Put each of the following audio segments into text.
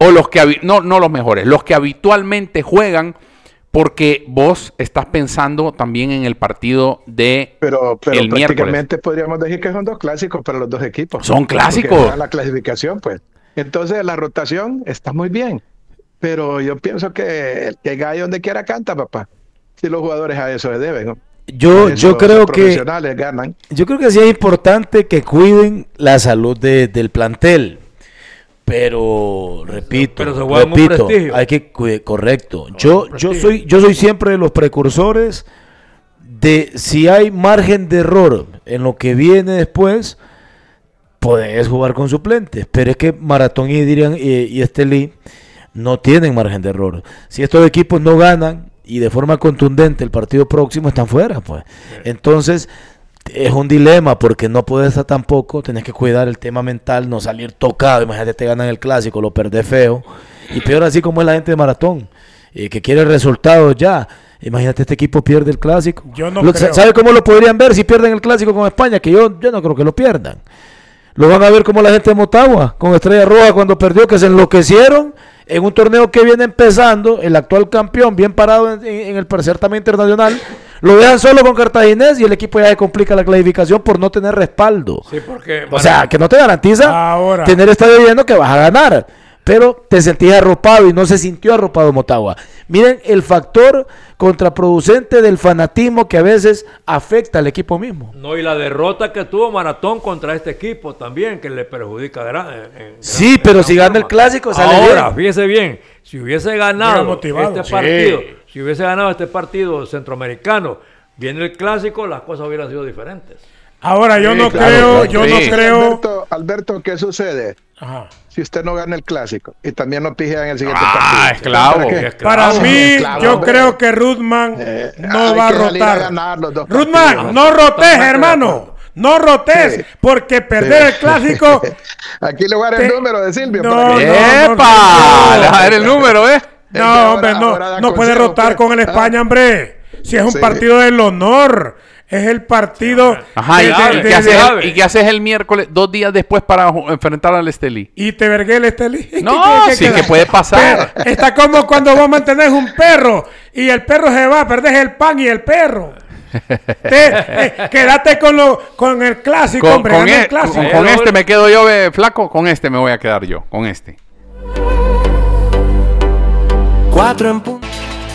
o los que no los mejores, los que habitualmente juegan, porque vos estás pensando también en el partido de pero el prácticamente miércoles. podríamos decir que son 2 clásicos para los 2 equipos. Son clásicos. La clasificación, pues. Entonces la rotación está muy bien, pero yo pienso que el que gallo donde quiera canta, papá. Si los jugadores a eso se deben, ¿no? Yo creo que profesionales ganan. Yo creo que sí es importante que cuiden la salud del plantel. Pero repito, hay que correcto. Yo soy siempre de los precursores de si hay margen de error en lo que viene después, podés jugar con suplentes. Pero es que Maratón y Estelí no tienen margen de error. Si estos equipos no ganan y de forma contundente el partido próximo, están fuera, pues. Entonces es un dilema porque no puedes tampoco, tenés que cuidar el tema mental, no salir tocado. Imagínate, te ganan el clásico, lo perdés feo. Y peor así como es la gente de Maratón, que quiere resultados ya. Imagínate, este equipo pierde el clásico. ¿Sabe cómo lo podrían ver si pierden el clásico con España? Que yo no creo que lo pierdan. Lo van a ver como la gente de Motagua, con Estrella Roja cuando perdió, que se enloquecieron en un torneo que viene empezando, el actual campeón, bien parado en el certamen internacional, lo dejan solo con Cartaginés y el equipo ya se complica la clasificación por no tener respaldo. Sí, porque, o sea, que no te garantiza tener estadio lleno que vas a ganar, pero te sentís arropado y no se sintió arropado Motagua. Miren el factor contraproducente del fanatismo que a veces afecta al equipo mismo. No, y la derrota que tuvo Maratón contra este equipo también, que le perjudica sí, pero si gana el clásico sale ahora, bien. Fíjese bien, si hubiese ganado este partido centroamericano, viene el clásico, las cosas hubieran sido diferentes. Ahora, yo no creo. Alberto, ¿qué sucede? Ajá. Si usted no gana el clásico y también lo pijea en el siguiente partido. Esclavo. Para mí, yo creo que Rudman no va a rotar. Rudman, no rotes, hermano. No rotes, porque perder el clásico. Aquí le voy a dar el número de Silvio. Le voy a dar el número, No, hombre, no puede rotar con el España, hombre. Si es un partido del honor. Es el partido. Ajá, ¿y qué haces el miércoles, 2 días después para enfrentar al Estelí? Y te vergué el Estelí. No, sí que puede pasar. Está como cuando vos mantenés un perro y el perro se va, perdés el pan y el perro. Quédate con el clásico, hombre. Con este me quedo yo, flaco. Con este me voy a quedar yo. Con este. 4 en punto.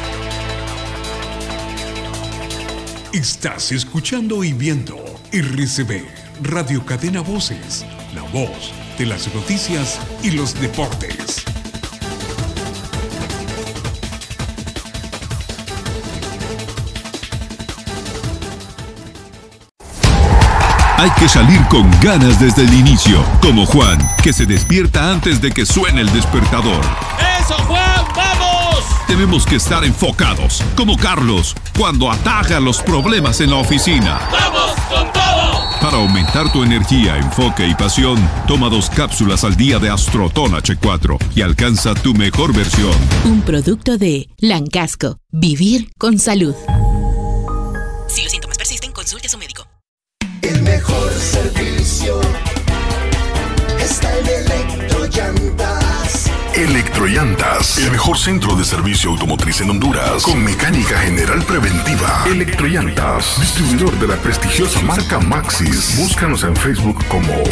Estás escuchando y viendo RCB, Radio Cadena Voces, la voz de las noticias y los deportes. Hay que salir con ganas desde el inicio, como Juan, que se despierta antes de que suene el despertador. ¡Eso, Juan! ¡Vamos! Tenemos que estar enfocados, como Carlos, cuando ataja los problemas en la oficina. ¡Vamos con todo! Para aumentar tu energía, enfoque y pasión, toma 2 cápsulas al día de Astroton H4 y alcanza tu mejor versión. Un producto de Lancasco. Vivir con salud. Si los síntomas persisten, consulte a su médico. El mejor servicio está en Electrollantas. Electrollantas, el mejor centro de servicio automotriz en Honduras, con mecánica general preventiva. Electrollantas, distribuidor de la prestigiosa marca Maxxis. Búscanos en Facebook como